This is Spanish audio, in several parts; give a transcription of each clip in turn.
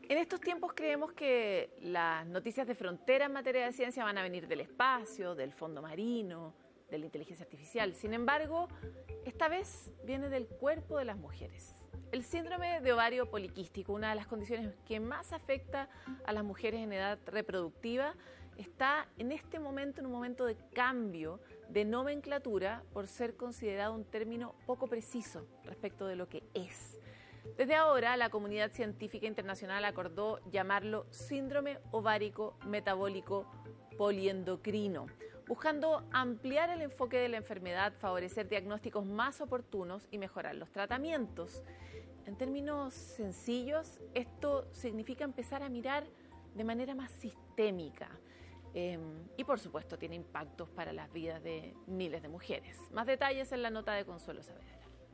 En estos tiempos creemos que las noticias de frontera en materia de ciencia van a venir del espacio, del fondo marino, de la inteligencia artificial. Sin embargo, esta vez viene del cuerpo de las mujeres. El síndrome de ovario poliquístico, una de las condiciones que más afecta a las mujeres en edad reproductiva, está en este momento en un momento de cambio de nomenclatura por ser considerado un término poco preciso respecto de lo que es. Desde ahora, la comunidad científica internacional acordó llamarlo síndrome ovárico metabólico poliendocrino, buscando ampliar el enfoque de la enfermedad, favorecer diagnósticos más oportunos y mejorar los tratamientos. En términos sencillos, esto significa empezar a mirar de manera más sistémica y, por supuesto, tiene impactos para las vidas de miles de mujeres. Más detalles en la nota de Consuelo Saavedra.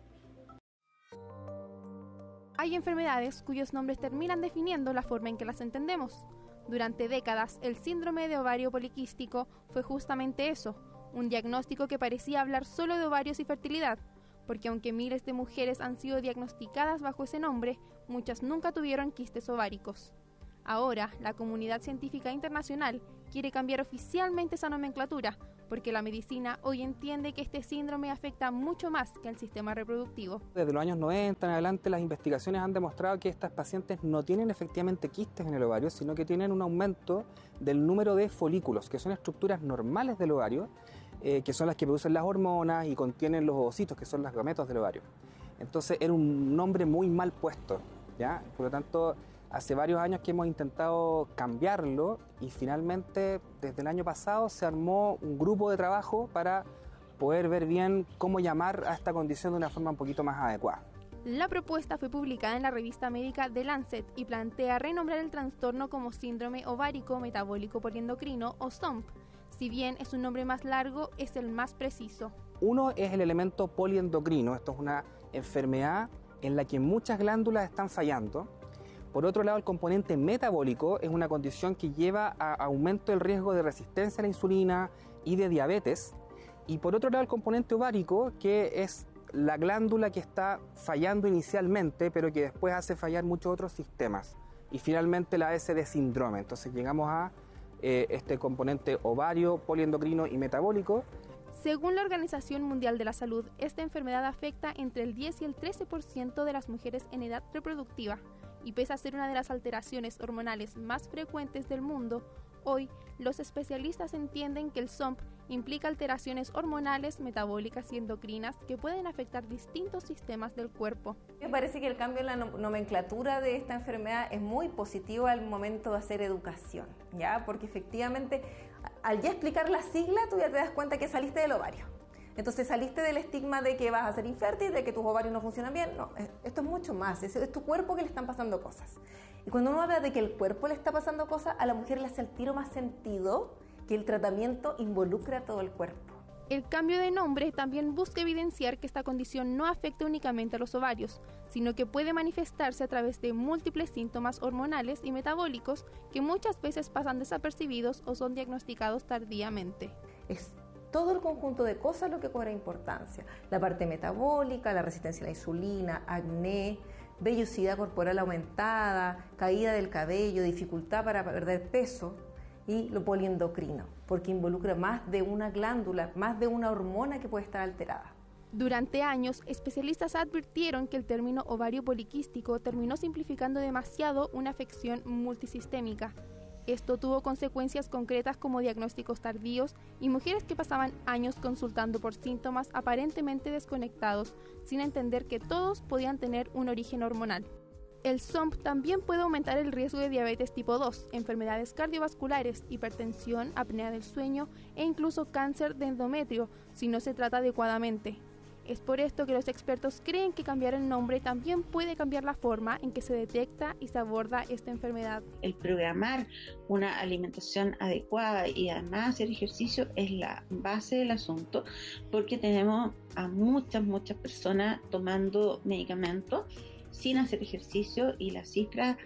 Hay enfermedades cuyos nombres terminan definiendo la forma en que las entendemos. Durante décadas, el síndrome de ovario poliquístico fue justamente eso, un diagnóstico que parecía hablar solo de ovarios y fertilidad, porque aunque miles de mujeres han sido diagnosticadas bajo ese nombre, muchas nunca tuvieron quistes ováricos. Ahora, la comunidad científica internacional quiere cambiar oficialmente esa nomenclatura, porque la medicina hoy entiende que este síndrome afecta mucho más que al sistema reproductivo. Desde los años 90 en adelante, las investigaciones han demostrado que estas pacientes no tienen efectivamente quistes en el ovario, sino que tienen un aumento del número de folículos, que son estructuras normales del ovario, que son las que producen las hormonas y contienen los ovocitos, que son los gametos del ovario. Entonces era un nombre muy mal puesto, ¿ya? Por lo tanto, hace varios años que hemos intentado cambiarlo y finalmente desde el año pasado se armó un grupo de trabajo para poder ver bien cómo llamar a esta condición de una forma un poquito más adecuada. La propuesta fue publicada en la revista médica The Lancet y plantea renombrar el trastorno como síndrome ovárico metabólico poliendocrino o SOMP. Si bien es un nombre más largo, es el más preciso. Uno es el elemento poliendocrino. Esto es una enfermedad en la que muchas glándulas están fallando. Por otro lado, el componente metabólico es una condición que lleva a aumento del riesgo de resistencia a la insulina y de diabetes. Y por otro lado, el componente ovárico, que es la glándula que está fallando inicialmente, pero que después hace fallar muchos otros sistemas. Y finalmente la S de síndrome. Entonces llegamos a este componente ovario, poliendocrino y metabólico. Según la Organización Mundial de la Salud, esta enfermedad afecta entre el 10 y el 13% de las mujeres en edad reproductiva. Y pese a ser una de las alteraciones hormonales más frecuentes del mundo, hoy los especialistas entienden que el SOMP implica alteraciones hormonales, metabólicas y endocrinas que pueden afectar distintos sistemas del cuerpo. Me parece que el cambio en la nomenclatura de esta enfermedad es muy positivo al momento de hacer educación, ¿ya? Porque efectivamente, al ya explicar la sigla, tú ya te das cuenta que saliste del ovario. Entonces saliste del estigma de que vas a ser infértil, de que tus ovarios no funcionan bien. No, esto es mucho más, es tu cuerpo que le están pasando cosas. Y cuando uno habla de que el cuerpo le está pasando cosas, a la mujer le hace al tiro más sentido que el tratamiento involucra a todo el cuerpo. El cambio de nombre también busca evidenciar que esta condición no afecta únicamente a los ovarios, sino que puede manifestarse a través de múltiples síntomas hormonales y metabólicos que muchas veces pasan desapercibidos o son diagnosticados tardíamente. Es todo el conjunto de cosas lo que cobra importancia. La parte metabólica, la resistencia a la insulina, acné, vellosidad corporal aumentada, caída del cabello, dificultad para perder peso y lo poliendocrino, porque involucra más de una glándula, más de una hormona que puede estar alterada. Durante años, especialistas advirtieron que el término ovario poliquístico terminó simplificando demasiado una afección multisistémica. Esto tuvo consecuencias concretas como diagnósticos tardíos y mujeres que pasaban años consultando por síntomas aparentemente desconectados, sin entender que todos podían tener un origen hormonal. El SOMP también puede aumentar el riesgo de diabetes tipo 2, enfermedades cardiovasculares, hipertensión, apnea del sueño e incluso cáncer de endometrio si no se trata adecuadamente. Es por esto que los expertos creen que cambiar el nombre también puede cambiar la forma en que se detecta y se aborda esta enfermedad. El programar una alimentación adecuada y además hacer ejercicio es la base del asunto, porque tenemos a muchas personas tomando medicamentos sin hacer ejercicio y las cifras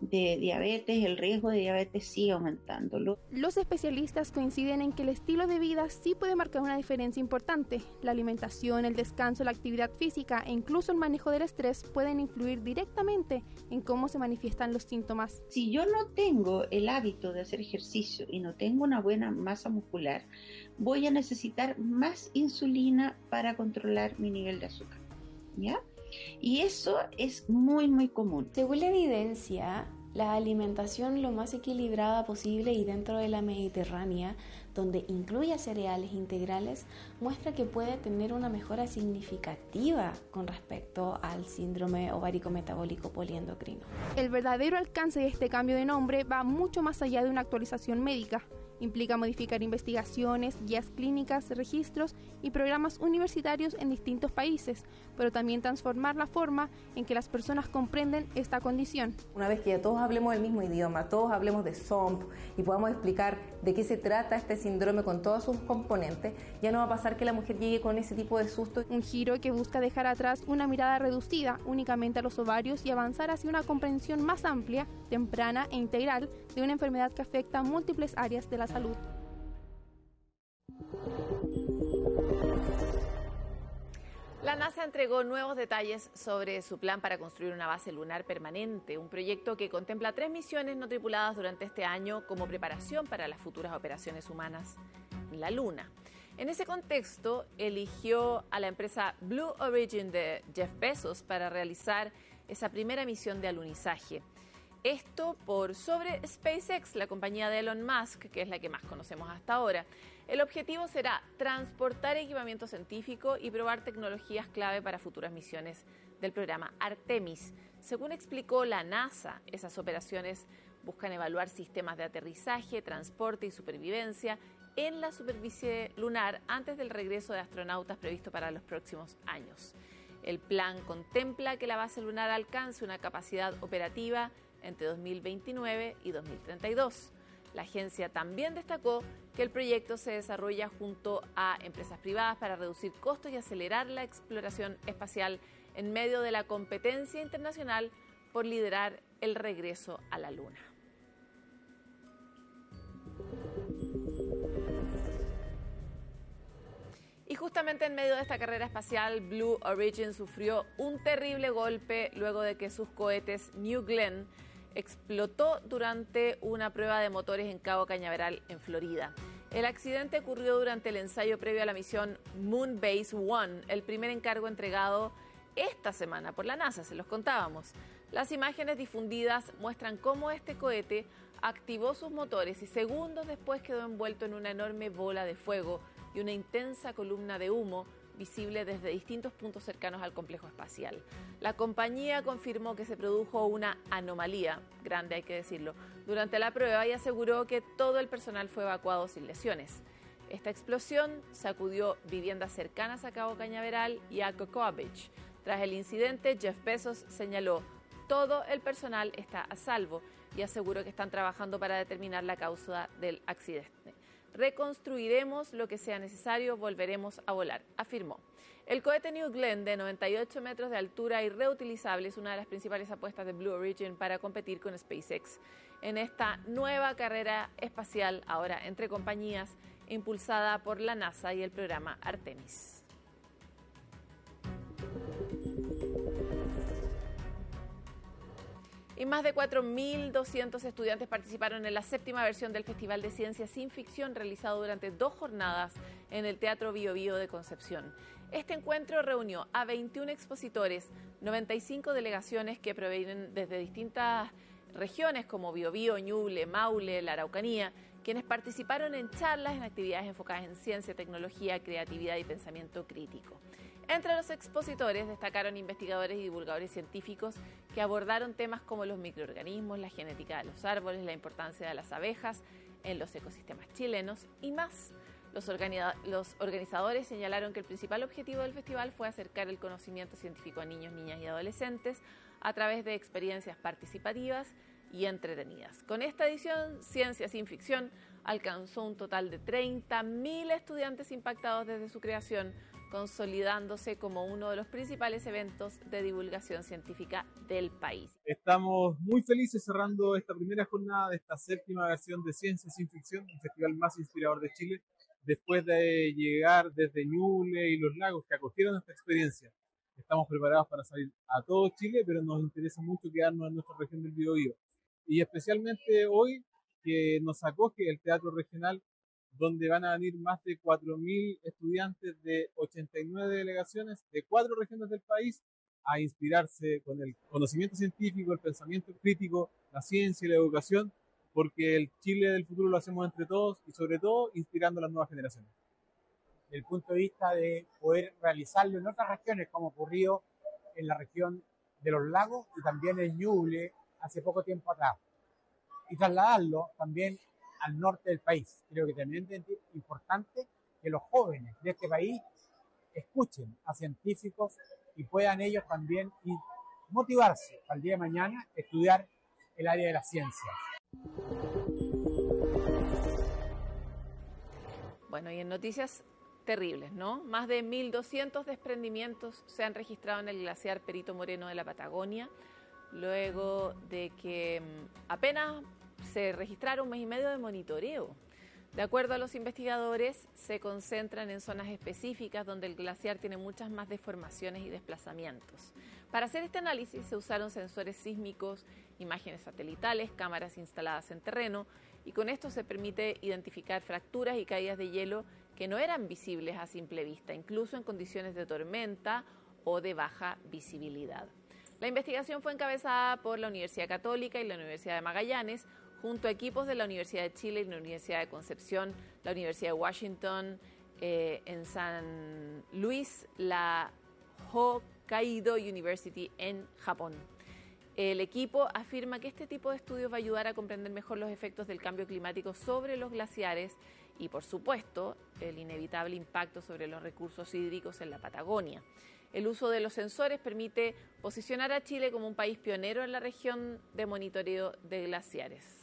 de diabetes, el riesgo de diabetes sigue aumentando. Los especialistas coinciden en que el estilo de vida sí puede marcar una diferencia importante. La alimentación, el descanso, la actividad física e incluso el manejo del estrés pueden influir directamente en cómo se manifiestan los síntomas. Si yo no tengo el hábito de hacer ejercicio y no tengo una buena masa muscular, voy a necesitar más insulina para controlar mi nivel de azúcar, ¿ya? Y eso es muy, muy común. Según la evidencia, la alimentación lo más equilibrada posible y dentro de la mediterránea, donde incluye cereales integrales, muestra que puede tener una mejora significativa con respecto al síndrome ovárico metabólico poliendocrino. El verdadero alcance de este cambio de nombre va mucho más allá de una actualización médica. Implica modificar investigaciones, guías clínicas, registros y programas universitarios en distintos países, pero también transformar la forma en que las personas comprenden esta condición. Una vez que ya todos hablemos el mismo idioma, todos hablemos de SOMP y podamos explicar de qué se trata este síndrome con todos sus componentes, ya no va a pasar que la mujer llegue con ese tipo de susto. Un giro que busca dejar atrás una mirada reducida únicamente a los ovarios y avanzar hacia una comprensión más amplia, temprana e integral de una enfermedad que afecta a múltiples áreas de la salud. La NASA entregó nuevos detalles sobre su plan para construir una base lunar permanente, un proyecto que contempla 3 misiones no tripuladas durante este año como preparación para las futuras operaciones humanas en la Luna. En ese contexto, eligió a la empresa Blue Origin de Jeff Bezos para realizar esa primera misión de alunizaje. Esto por sobre SpaceX, la compañía de Elon Musk, que es la que más conocemos hasta ahora. El objetivo será transportar equipamiento científico y probar tecnologías clave para futuras misiones del programa Artemis. Según explicó la NASA, esas operaciones buscan evaluar sistemas de aterrizaje, transporte y supervivencia en la superficie lunar antes del regreso de astronautas previsto para los próximos años. El plan contempla que la base lunar alcance una capacidad operativa entre 2029 y 2032. La agencia también destacó que el proyecto se desarrolla junto a empresas privadas para reducir costos y acelerar la exploración espacial en medio de la competencia internacional por liderar el regreso a la Luna. Y justamente en medio de esta carrera espacial, Blue Origin sufrió un terrible golpe luego de que sus cohetes New Glenn explotó durante una prueba de motores en Cabo Cañaveral, en Florida. El accidente ocurrió durante el ensayo previo a la misión Moonbase 1, el primer encargo entregado esta semana por la NASA, se los contábamos. Las imágenes difundidas muestran cómo este cohete activó sus motores y segundos después quedó envuelto en una enorme bola de fuego y una intensa columna de humo visible desde distintos puntos cercanos al complejo espacial. La compañía confirmó que se produjo una anomalía, grande hay que decirlo, durante la prueba y aseguró que todo el personal fue evacuado sin lesiones. Esta explosión sacudió viviendas cercanas a Cabo Cañaveral y a Cocoa Beach. Tras el incidente, Jeff Bezos señaló: todo el personal está a salvo y aseguró que están trabajando para determinar la causa del accidente. Reconstruiremos lo que sea necesario, volveremos a volar, afirmó. El cohete New Glenn, de 98 metros de altura y reutilizable, es una de las principales apuestas de Blue Origin para competir con SpaceX en esta nueva carrera espacial, ahora entre compañías, impulsada por la NASA y el programa Artemis. Y más de 4.200 estudiantes participaron en la 7ª versión del Festival de Ciencia Sin Ficción realizado durante 2 jornadas en el Teatro Bio Bio de Concepción. Este encuentro reunió a 21 expositores, 95 delegaciones que provienen desde distintas regiones como Biobío, Ñuble, Maule, la Araucanía, quienes participaron en charlas, en actividades enfocadas en ciencia, tecnología, creatividad y pensamiento crítico. Entre los expositores destacaron investigadores y divulgadores científicos que abordaron temas como los microorganismos, la genética de los árboles, la importancia de las abejas en los ecosistemas chilenos y más. Los organizadores señalaron que el principal objetivo del festival fue acercar el conocimiento científico a niños, niñas y adolescentes a través de experiencias participativas y entretenidas. Con esta edición, Ciencia Sin Ficción alcanzó un total de 30.000 estudiantes impactados desde su creación, consolidándose como uno de los principales eventos de divulgación científica del país. Estamos muy felices cerrando esta primera jornada de esta 7ª versión de Ciencia Sin Ficción, el festival más inspirador de Chile, después de llegar desde Ñuble y Los Lagos que acogieron esta experiencia. Estamos preparados para salir a todo Chile, pero nos interesa mucho quedarnos en nuestra región del Biobío. Y especialmente hoy que nos acoge el Teatro Regional, donde van a venir más de 4.000 estudiantes de 89 delegaciones de 4 regiones del país a inspirarse con el conocimiento científico, el pensamiento crítico, la ciencia y la educación, porque el Chile del futuro lo hacemos entre todos y sobre todo inspirando a las nuevas generaciones. Desde el punto de vista de poder realizarlo en otras regiones, como ocurrió en la región de Los Lagos y también en Ñuble hace poco tiempo atrás, y trasladarlo también al norte del país. Creo que también es importante que los jóvenes de este país escuchen a científicos y puedan ellos también motivarse al día de mañana a estudiar el área de la ciencia. Bueno, y en noticias terribles, ¿no? Más de 1.200 desprendimientos se han registrado en el glaciar Perito Moreno de la Patagonia, luego de que apenas se registraron 1 mes y medio de monitoreo. De acuerdo a los investigadores, se concentran en zonas específicas donde el glaciar tiene muchas más deformaciones y desplazamientos. Para hacer este análisis se usaron sensores sísmicos, imágenes satelitales, cámaras instaladas en terreno, y con esto se permite identificar fracturas y caídas de hielo que no eran visibles a simple vista, incluso en condiciones de tormenta o de baja visibilidad. La investigación fue encabezada por la Universidad Católica y la Universidad de Magallanes, junto a equipos de la Universidad de Chile y la Universidad de Concepción, la Universidad de Washington, en San Luis, la Hokkaido University en Japón. El equipo afirma que este tipo de estudios va a ayudar a comprender mejor los efectos del cambio climático sobre los glaciares y, por supuesto, el inevitable impacto sobre los recursos hídricos en la Patagonia. El uso de los sensores permite posicionar a Chile como un país pionero en la región de monitoreo de glaciares.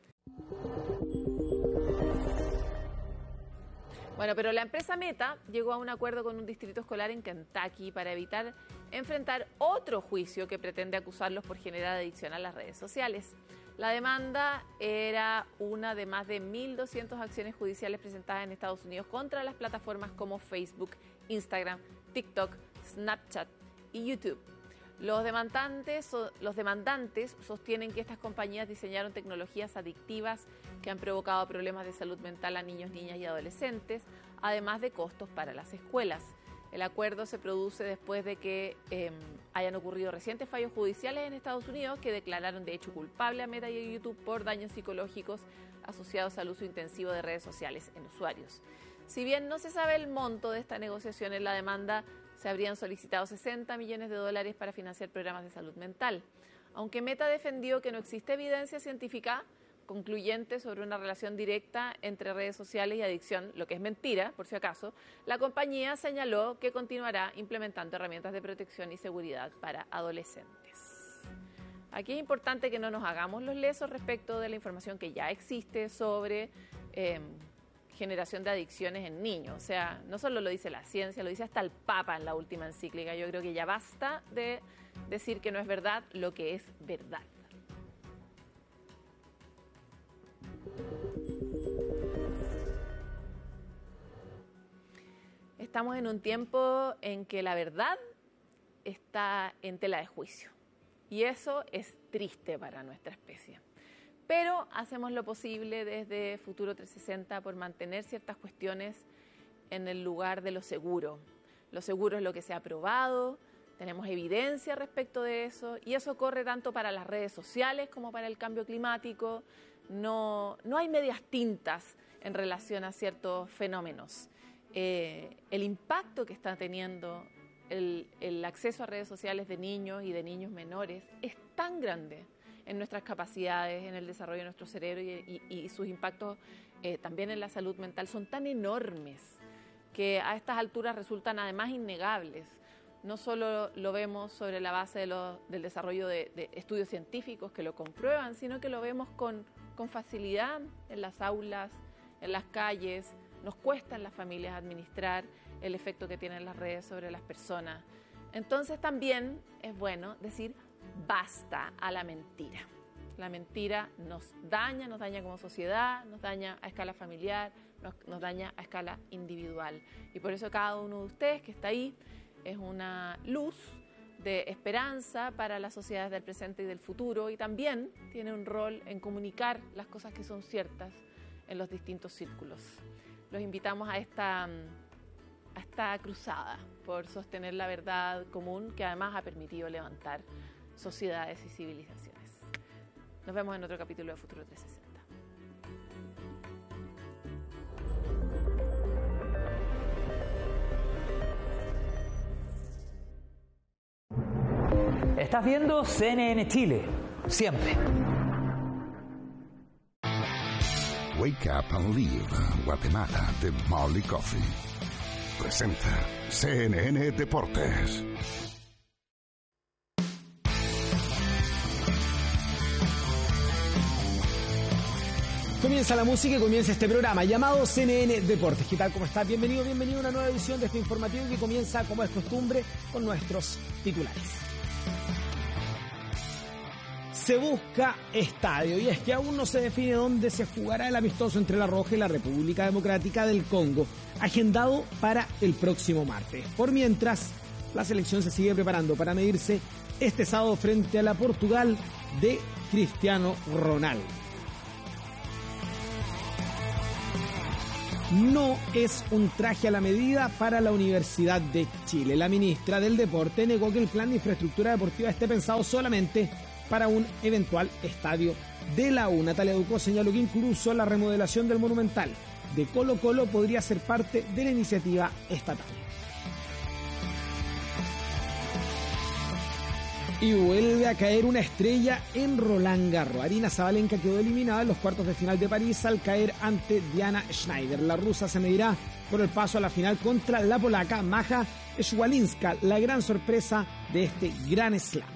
Bueno, pero la empresa Meta llegó a un acuerdo con un distrito escolar en Kentucky para evitar enfrentar otro juicio que pretende acusarlos por generar adicción a las redes sociales. La demanda era una de más de 1.200 acciones judiciales presentadas en Estados Unidos contra las plataformas como Facebook, Instagram, TikTok, Snapchat y YouTube. Los demandantes sostienen que estas compañías diseñaron tecnologías adictivas que han provocado problemas de salud mental a niños, niñas y adolescentes, además de costos para las escuelas. El acuerdo se produce después de que hayan ocurrido recientes fallos judiciales en Estados Unidos que declararon de hecho culpable a Meta y a YouTube por daños psicológicos asociados al uso intensivo de redes sociales en usuarios. Si bien no se sabe el monto de esta negociación en la demanda, se habrían solicitado $60 millones para financiar programas de salud mental. Aunque Meta defendió que no existe evidencia científica concluyente sobre una relación directa entre redes sociales y adicción, lo que es mentira, por si acaso, la compañía señaló que continuará implementando herramientas de protección y seguridad para adolescentes. Aquí es importante que no nos hagamos los lesos respecto de la información que ya existe sobre generación de adicciones en niños. O sea, no solo lo dice la ciencia, lo dice hasta el Papa en la última encíclica. Yo creo que ya basta de decir que no es verdad lo que es verdad. Estamos en un tiempo en que la verdad está en tela de juicio. Y eso es triste para nuestra especie. Pero hacemos lo posible desde Futuro 360 por mantener ciertas cuestiones en el lugar de lo seguro. Lo seguro es lo que se ha probado, tenemos evidencia respecto de eso, y eso corre tanto para las redes sociales como para el cambio climático. No hay medias tintas en relación a ciertos fenómenos. El impacto que está teniendo el acceso a redes sociales de niños y de niños menores es tan grande en nuestras capacidades, en el desarrollo de nuestro cerebro y sus impactos también en la salud mental son tan enormes que a estas alturas resultan además innegables. No solo lo vemos sobre la base del desarrollo de estudios científicos que lo comprueban, sino que lo vemos con facilidad en las aulas, en las calles. Nos cuesta en las familias administrar el efecto que tienen las redes sobre las personas. Entonces también es bueno decir basta a la mentira. La mentira nos daña como sociedad, nos daña a escala familiar, nos daña a escala individual. Y por eso cada uno de ustedes que está ahí es una luz de esperanza para las sociedades del presente y del futuro, y también tiene un rol en comunicar las cosas que son ciertas en los distintos círculos. Los invitamos a esta cruzada por sostener la verdad común, que además ha permitido levantar sociedades y civilizaciones. Nos vemos en otro capítulo de Futuro 360. Estás viendo CNN Chile, siempre. Wake Up and Live, Guatemala, de Molly Coffee. Presenta CNN Deportes. Comienza la música y comienza este programa llamado CNN Deportes. ¿Qué tal? ¿Cómo estás? Bienvenido a una nueva edición de este informativo que comienza, como es costumbre, con nuestros titulares. Se busca estadio, y es que aún no se define dónde se jugará el amistoso entre La Roja y la República Democrática del Congo, agendado para el próximo martes. Por mientras, la selección se sigue preparando para medirse este sábado frente a la Portugal de Cristiano Ronaldo. No es un traje a la medida para la Universidad de Chile. La ministra del Deporte negó que el plan de infraestructura deportiva esté pensado solamente para un eventual estadio de la U. Natalia Ducó señaló que incluso la remodelación del Monumental de Colo-Colo podría ser parte de la iniciativa estatal. Y vuelve a caer una estrella en Roland Garros. Aryna Sabalenka quedó eliminada en los cuartos de final de París al caer ante Diana Schneider. La rusa se medirá por el paso a la final contra la polaca Maja Szwalinska, la gran sorpresa de este Gran Slam.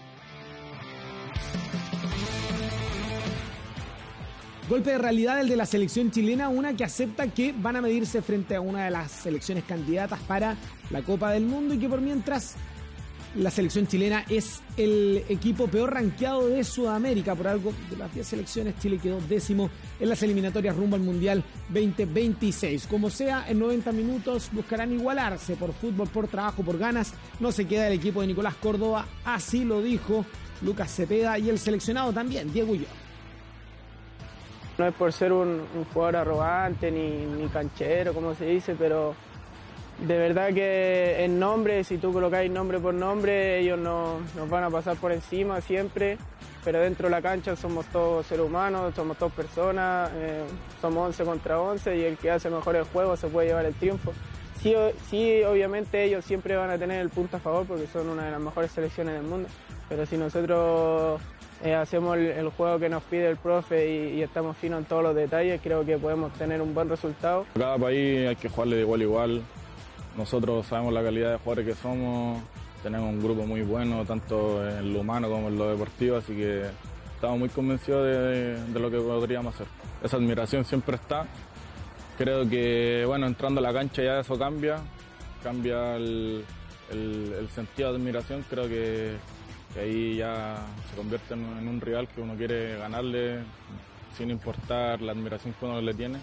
Golpe de realidad el de la selección chilena, una que acepta que van a medirse frente a una de las selecciones candidatas para la Copa del Mundo, y que por mientras la selección chilena es el equipo peor rankeado de Sudamérica. Por algo, de las 10 selecciones, Chile quedó 10º en las eliminatorias rumbo al Mundial 2026. Como sea, en 90 minutos buscarán igualarse por fútbol, por trabajo, por ganas. No se queda el equipo de Nicolás Córdoba, así lo dijo Lucas Cepeda, y el seleccionado también, Diego Ulloa. No es por ser un jugador arrogante ni canchero, como se dice, pero de verdad que en nombre, si tú colocáis nombre por nombre, ellos nos van a pasar por encima siempre, pero dentro de la cancha somos todos seres humanos, somos todas personas, somos 11 contra 11, y el que hace mejor el juego se puede llevar el triunfo. Sí, obviamente ellos siempre van a tener el punto a favor porque son una de las mejores selecciones del mundo, pero si nosotros hacemos el juego que nos pide el profe y estamos finos en todos los detalles, creo que podemos tener un buen resultado. Cada país hay que jugarle de igual a igual. Nosotros sabemos la calidad de jugadores que somos, tenemos un grupo muy bueno, tanto en lo humano como en lo deportivo, así que estamos muy convencidos de lo que podríamos hacer. Esa admiración siempre está. Creo que, bueno, entrando a la cancha ya eso cambia el sentido de admiración. Creo que ahí ya se convierte en un rival que uno quiere ganarle sin importar la admiración que uno le tiene.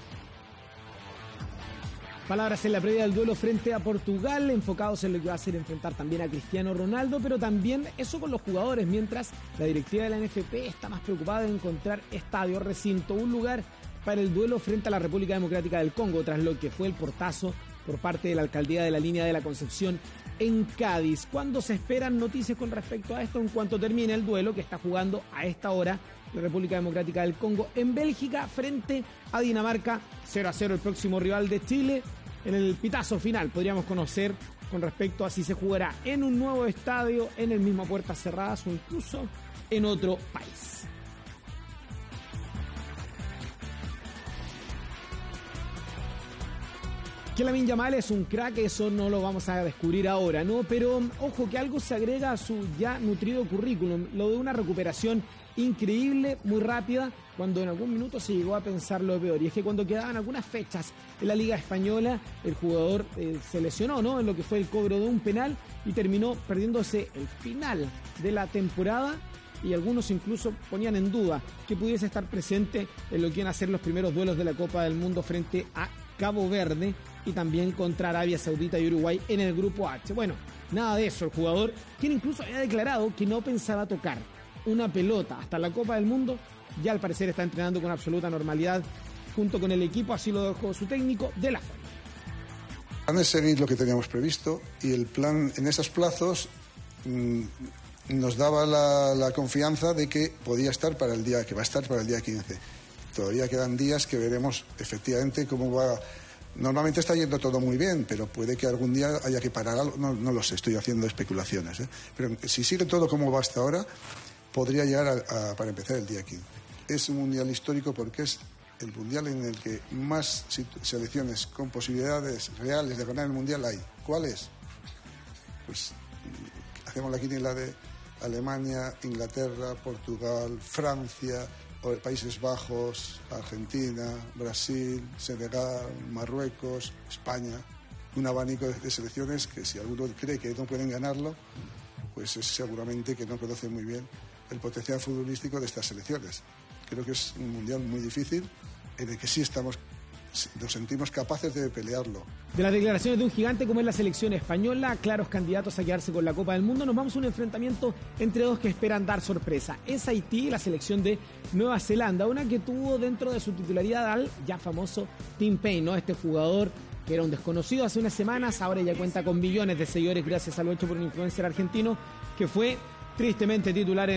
Palabras en la previa del duelo frente a Portugal, enfocados en lo que va a ser enfrentar también a Cristiano Ronaldo, pero también eso con los jugadores, mientras la directiva de la NFP está más preocupada de encontrar estadio, recinto, un lugar para el duelo frente a la República Democrática del Congo, tras lo que fue el portazo por parte de la alcaldía de la Línea de la Concepción en Cádiz. ¿Cuándo se esperan noticias con respecto a esto? En cuanto termine el duelo que está jugando a esta hora la República Democrática del Congo en Bélgica frente a Dinamarca. 0-0 el próximo rival de Chile. En el pitazo final podríamos conocer con respecto a si se jugará en un nuevo estadio, en el mismo a puertas cerradas o incluso en otro país. Que Lamine Yamal es un crack, eso no lo vamos a descubrir ahora, ¿no? Pero ojo que algo se agrega a su ya nutrido currículum, lo de una recuperación increíble, muy rápida, cuando en algún minuto se llegó a pensar lo peor. Y es que cuando quedaban algunas fechas en la Liga Española, el jugador se lesionó, ¿no?, en lo que fue el cobro de un penal y terminó perdiéndose el final de la temporada. Y algunos incluso ponían en duda que pudiese estar presente en lo que iban a ser los primeros duelos de la Copa del Mundo frente a Cabo Verde y también contra Arabia Saudita y Uruguay en el grupo H. Bueno, nada de eso. El jugador, quien incluso había declarado que no pensaba tocar una pelota hasta la Copa del Mundo, ya al parecer está entrenando con absoluta normalidad junto con el equipo, así lo dejó su técnico de la forma. El plan es seguir lo que teníamos previsto y el plan en esos plazos nos daba la confianza de que podía estar para el día, que va a estar para el día 15. Todavía quedan días que veremos efectivamente cómo va. Normalmente está yendo todo muy bien, pero puede que algún día haya que parar algo. No lo sé, estoy haciendo especulaciones, ¿eh? Pero si sigue todo como va hasta ahora, podría llegar para empezar el día 15. Es un mundial histórico porque es el mundial en el que más selecciones con posibilidades reales de ganar el mundial hay. ¿Cuál es? Pues hacemos la quiniela de Alemania, Inglaterra, Portugal, Francia, Países Bajos, Argentina, Brasil, Senegal, Marruecos, España. Un abanico de selecciones que si alguno cree que no pueden ganarlo, pues es seguramente que no conoce muy bien el potencial futbolístico de estas selecciones. Creo que es un mundial muy difícil en el que sí nos sentimos capaces de pelearlo. De las declaraciones de un gigante como es la selección española, claros candidatos a quedarse con la Copa del Mundo, nos vamos a un enfrentamiento entre dos que esperan dar sorpresa. Es Haití y la selección de Nueva Zelanda, una que tuvo dentro de su titularidad al ya famoso Tim Payne, ¿no? Este jugador que era un desconocido hace unas semanas, ahora ya cuenta con millones de seguidores gracias a lo hecho por un influencer argentino que fue tristemente titular en